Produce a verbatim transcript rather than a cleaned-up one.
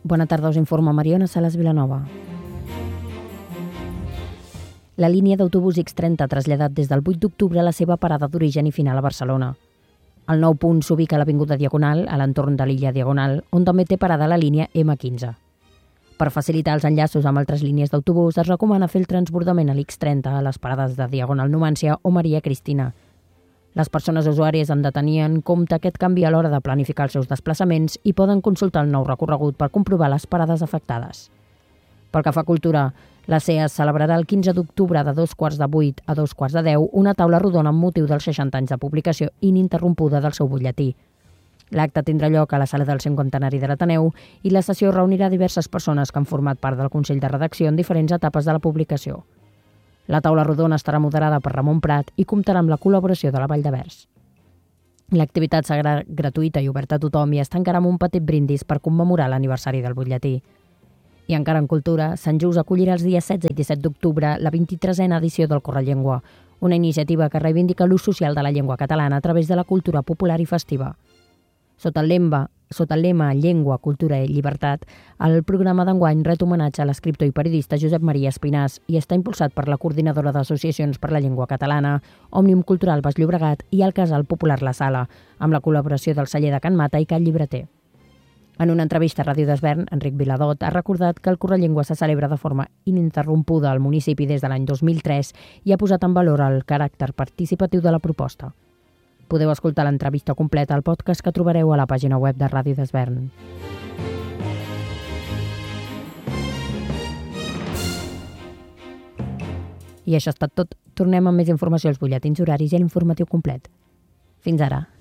Bona tarda, us informa Mariona Salas Vilanova. La línia d'autobús X trenta ha traslladat des del vuit d'octubre la seva parada d'origen i final a Barcelona. El nou punt s'ubica a l'Avinguda Diagonal, a l'entorn de l'illa Diagonal, on també té parada la línia ema quinze. Per facilitar els enllaços amb altres línies d'autobús, es recomana fer el transbordament a l'X trenta a les parades de Diagonal Numància o Maria Cristina. Les persones usuàries han de tenir en compte aquest canvi a l'hora de planificar els seus desplaçaments i poden consultar el nou recorregut per comprovar les parades afectades. Pel que fa a cultura, la C E A celebrarà el quinze d'octubre de dos quarts de vuit a dos quarts de deu una taula rodona amb motiu dels seixanta anys de publicació ininterrompuda del seu butlletí. L'acte tindrà lloc a la sala del cinquantenari de l'Ateneu i la sessió reunirà diverses persones que han format part del Consell de Redacció en diferents etapes de la publicació. La taula rodona estarà moderada per Ramon Prat i comptarà amb la col·laboració de la Vall de Vers. L'activitat serà gratuïta i oberta a tothom i es tancarà amb un petit brindis per commemorar l'aniversari del butlletí. I encara en cultura, Sant Just acollirà els dies setze i disset d'octubre la vint-i-tresena edició del Correllengua, una iniciativa que reivindica l'ús social de la llengua catalana a través de la cultura popular i festiva. Sota el lema, sota el lema Llengua, Cultura i Llibertat, el programa d'enguany ret homenatge a l'escriptor i periodista Josep Maria Espinàs i està impulsat per la Coordinadora d'Associacions per la Llengua Catalana, Òmnium Cultural Baix Llobregat i el Casal Popular La Sala, amb la col·laboració del celler de Can Mata i Can Llibreter. En una entrevista a Ràdio d'Esvern, Enric Viladot ha recordat que el Correllengua se celebra de forma ininterrompuda al municipi des de l'any dos mil tres i ha posat en valor el caràcter participatiu de la proposta. Podeu escoltar l'entrevista completa al podcast que trobareu a la pàgina web de Ràdio d'Esvern. I això ha estat tot. Tornem amb més informació als butlletins horaris i a l'informatiu complet. Fins ara.